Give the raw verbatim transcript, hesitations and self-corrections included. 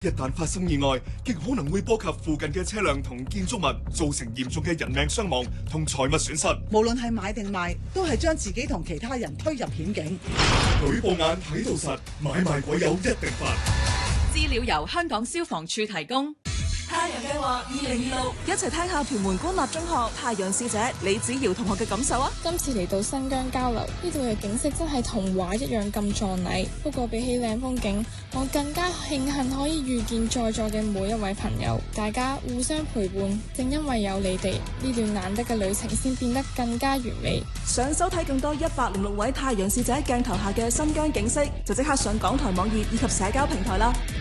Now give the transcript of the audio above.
一旦發生意外，極可能會波及附近嘅車輛同建築物，造成嚴重嘅人命傷亡同財物損失。 無論係買定賣，都係將自己同其他人推入險境。 舉報眼睇到實，買賣鬼友一定罰。 資料由香港消防處提供。 太陽計劃二零二六，一齊聽下屯門官立中學太陽使者李子瑤同學嘅感受啊！ 今次嚟到新疆交流，呢度嘅景色真係童話一樣咁壯麗。不過比起靚風景，我更加慶幸可以遇見在座嘅每一位朋友，大家互相陪伴。正因為有你哋，呢段難得嘅旅程先變得更加完美。 想收睇更多一百零六位太陽使者鏡頭下嘅新疆景色，就即刻上港台網頁以及社交平台啦！